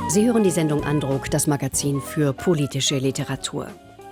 Sie hören die Sendung Andruck, das Magazin für politische Literatur.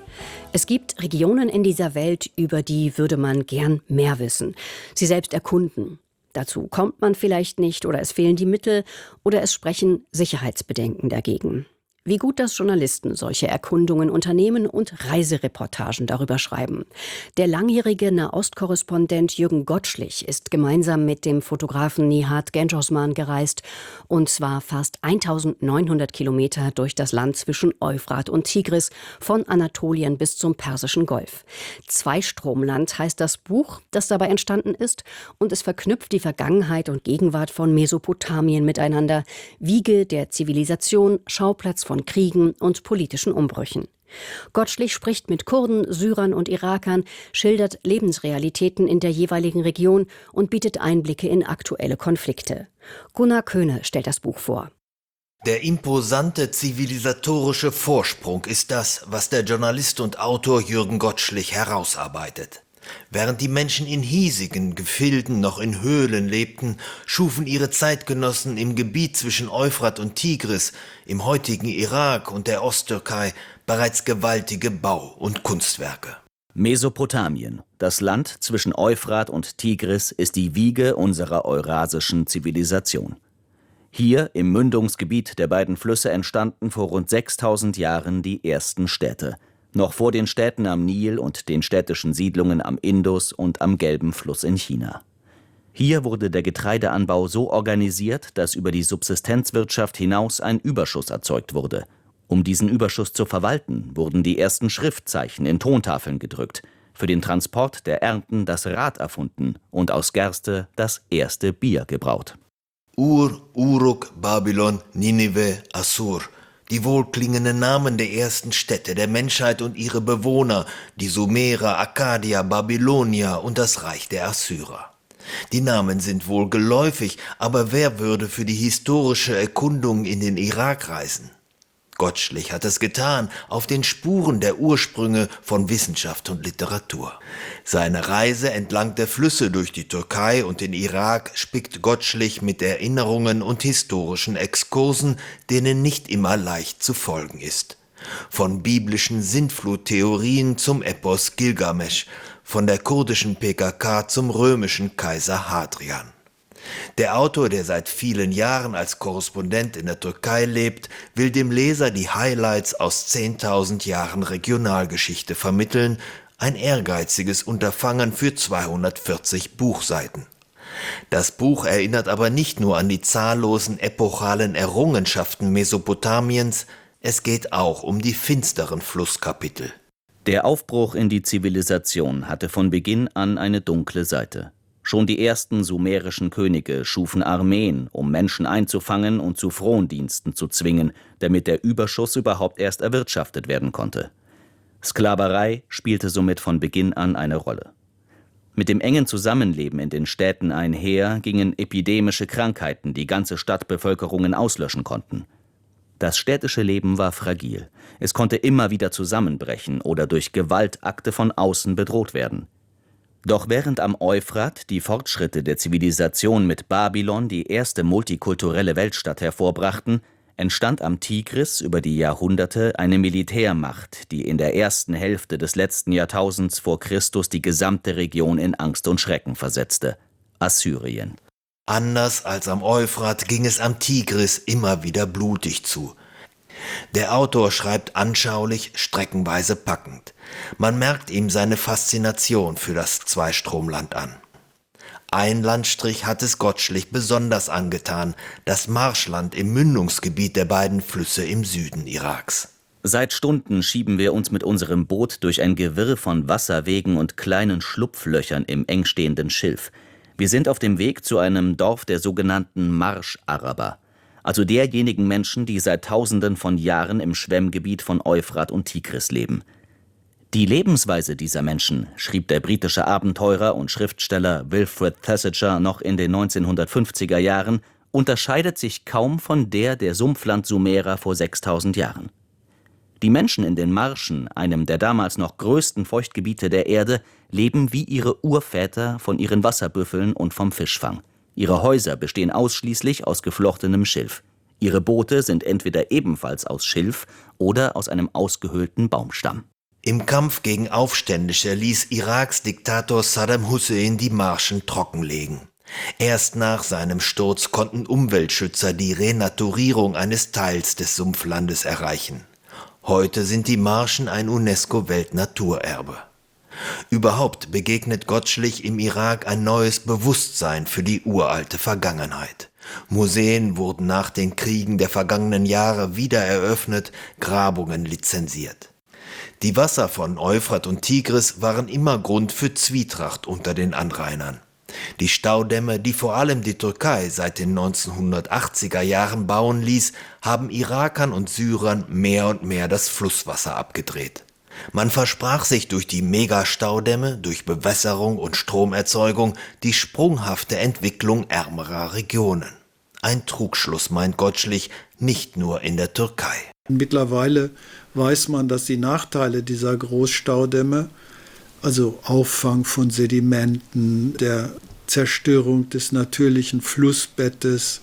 Es gibt Regionen in dieser Welt, über die würde man gern mehr wissen, sie selbst erkunden. Dazu kommt man vielleicht nicht oder es fehlen die Mittel oder es sprechen Sicherheitsbedenken dagegen. Wie gut, dass Journalisten solche Erkundungen unternehmen und Reisereportagen darüber schreiben. Der langjährige Nahostkorrespondent Jürgen Gottschlich ist gemeinsam mit dem Fotografen Nihat Gençosman gereist, und zwar fast 1900 Kilometer durch das Land zwischen Euphrat und Tigris, von Anatolien bis zum Persischen Golf. Zweistromland heißt das Buch, das dabei entstanden ist, und es verknüpft die Vergangenheit und Gegenwart von Mesopotamien miteinander, Wiege der Zivilisation, Schauplatz von Kriegen und politischen Umbrüchen. Gottschlich spricht mit Kurden, Syrern und Irakern, schildert Lebensrealitäten in der jeweiligen Region und bietet Einblicke in aktuelle Konflikte. Gunnar Köhne stellt das Buch vor. Der imposante zivilisatorische Vorsprung ist das, was der Journalist und Autor Jürgen Gottschlich herausarbeitet. Während die Menschen in hiesigen Gefilden noch in Höhlen lebten, schufen ihre Zeitgenossen im Gebiet zwischen Euphrat und Tigris, im heutigen Irak und der Osttürkei, bereits gewaltige Bau- und Kunstwerke. Mesopotamien, das Land zwischen Euphrat und Tigris, ist die Wiege unserer eurasischen Zivilisation. Hier im Mündungsgebiet der beiden Flüsse entstanden vor rund 6000 Jahren die ersten Städte. Noch vor den Städten am Nil und den städtischen Siedlungen am Indus und am Gelben Fluss in China. Hier wurde der Getreideanbau so organisiert, dass über die Subsistenzwirtschaft hinaus ein Überschuss erzeugt wurde. Um diesen Überschuss zu verwalten, wurden die ersten Schriftzeichen in Tontafeln gedrückt, für den Transport der Ernten das Rad erfunden und aus Gerste das erste Bier gebraut. Ur, Uruk, Babylon, Ninive, Assur. Die wohlklingenden Namen der ersten Städte der Menschheit und ihre Bewohner, die Sumerer, Akkadier, Babylonier und das Reich der Assyrer. Die Namen sind wohl geläufig, aber wer würde für die historische Erkundung in den Irak reisen? Gottschlich hat es getan, auf den Spuren der Ursprünge von Wissenschaft und Literatur. Seine Reise entlang der Flüsse durch die Türkei und den Irak spickt Gottschlich mit Erinnerungen und historischen Exkursen, denen nicht immer leicht zu folgen ist. Von biblischen Sintfluttheorien zum Epos Gilgamesch, von der kurdischen PKK zum römischen Kaiser Hadrian. Der Autor, der seit vielen Jahren als Korrespondent in der Türkei lebt, will dem Leser die Highlights aus 10.000 Jahren Regionalgeschichte vermitteln, ein ehrgeiziges Unterfangen für 240 Buchseiten. Das Buch erinnert aber nicht nur an die zahllosen epochalen Errungenschaften Mesopotamiens, es geht auch um die finsteren Flusskapitel. Der Aufbruch in die Zivilisation hatte von Beginn an eine dunkle Seite. Schon die ersten sumerischen Könige schufen Armeen, um Menschen einzufangen und zu Frondiensten zu zwingen, damit der Überschuss überhaupt erst erwirtschaftet werden konnte. Sklaverei spielte somit von Beginn an eine Rolle. Mit dem engen Zusammenleben in den Städten einher gingen epidemische Krankheiten, die ganze Stadtbevölkerungen auslöschen konnten. Das städtische Leben war fragil. Es konnte immer wieder zusammenbrechen oder durch Gewaltakte von außen bedroht werden. Doch während am Euphrat die Fortschritte der Zivilisation mit Babylon die erste multikulturelle Weltstadt hervorbrachten, entstand am Tigris über die Jahrhunderte eine Militärmacht, die in der ersten Hälfte des letzten Jahrtausends vor Christus die gesamte Region in Angst und Schrecken versetzte: Assyrien. Anders als am Euphrat ging es am Tigris immer wieder blutig zu. Der Autor schreibt anschaulich, streckenweise packend. Man merkt ihm seine Faszination für das Zweistromland an. Ein Landstrich hat es Gottschlich besonders angetan, das Marschland im Mündungsgebiet der beiden Flüsse im Süden Iraks. Seit Stunden schieben wir uns mit unserem Boot durch ein Gewirr von Wasserwegen und kleinen Schlupflöchern im engstehenden Schilf. Wir sind auf dem Weg zu einem Dorf der sogenannten Marsch-Araber, also derjenigen Menschen, die seit Tausenden von Jahren im Schwemmgebiet von Euphrat und Tigris leben. Die Lebensweise dieser Menschen, schrieb der britische Abenteurer und Schriftsteller Wilfred Thesiger noch in den 1950er Jahren, unterscheidet sich kaum von der Sumpfland-Sumerer vor 6000 Jahren. Die Menschen in den Marschen, einem der damals noch größten Feuchtgebiete der Erde, leben wie ihre Urväter von ihren Wasserbüffeln und vom Fischfang. Ihre Häuser bestehen ausschließlich aus geflochtenem Schilf. Ihre Boote sind entweder ebenfalls aus Schilf oder aus einem ausgehöhlten Baumstamm. Im Kampf gegen Aufständische ließ Iraks Diktator Saddam Hussein die Marschen trockenlegen. Erst nach seinem Sturz konnten Umweltschützer die Renaturierung eines Teils des Sumpflandes erreichen. Heute sind die Marschen ein UNESCO-Weltnaturerbe. Überhaupt begegnet Gottschlich im Irak ein neues Bewusstsein für die uralte Vergangenheit. Museen wurden nach den Kriegen der vergangenen Jahre wieder eröffnet, Grabungen lizenziert. Die Wasser von Euphrat und Tigris waren immer Grund für Zwietracht unter den Anrainern. Die Staudämme, die vor allem die Türkei seit den 1980er Jahren bauen ließ, haben Irakern und Syrern mehr und mehr das Flusswasser abgedreht. Man versprach sich durch die Megastaudämme, durch Bewässerung und Stromerzeugung die sprunghafte Entwicklung ärmerer Regionen. Ein Trugschluss, meint Gottschlich, nicht nur in der Türkei. Mittlerweile weiß man, dass die Nachteile dieser Großstaudämme, also Auffang von Sedimenten, der Zerstörung des natürlichen Flussbettes,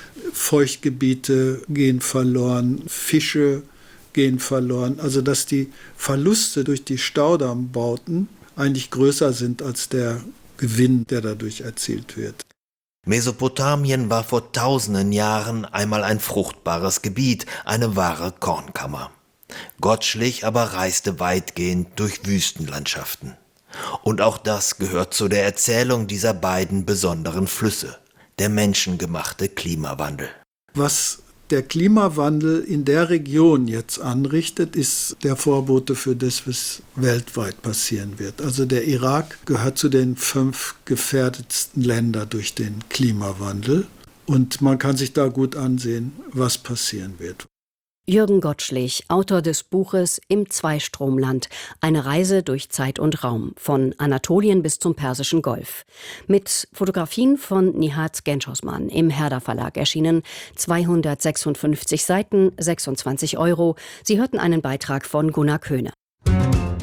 Feuchtgebiete gehen verloren, Fische gehen verloren, also dass die Verluste durch die Staudammbauten eigentlich größer sind als der Gewinn, der dadurch erzielt wird. Mesopotamien war vor tausenden Jahren einmal ein fruchtbares Gebiet, eine wahre Kornkammer. Gottschlich aber reiste weitgehend durch Wüstenlandschaften. Und auch das gehört zu der Erzählung dieser beiden besonderen Flüsse, der menschengemachte Klimawandel. Was der Klimawandel in der Region jetzt anrichtet, ist der Vorbote für das, was weltweit passieren wird. Also der Irak gehört zu den 5 gefährdetsten Ländern durch den Klimawandel. Und man kann sich da gut ansehen, was passieren wird. Jürgen Gottschlich, Autor des Buches Im Zweistromland, eine Reise durch Zeit und Raum, von Anatolien bis zum Persischen Golf. Mit Fotografien von Nihat Gençosman, im Herder Verlag erschienen, 256 Seiten, 26 €. Sie hörten einen Beitrag von Gunnar Köhne.